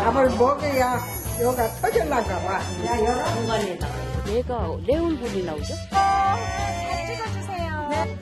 밥을 먹어야 여가 터질란가 봐. 야, 여러 공간에다가. 얘가 내 얼굴이 나오죠? 찍어주세요. 네.